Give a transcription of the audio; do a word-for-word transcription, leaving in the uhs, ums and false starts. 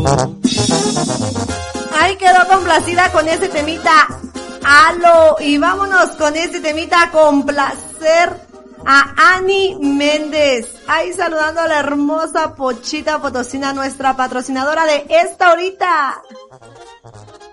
Ahí quedó complacida con ese temita. Alo, y vámonos con este temita a complacer a Ani Méndez. Ahí saludando a la hermosa Pochita Potosina, nuestra patrocinadora de esta horita.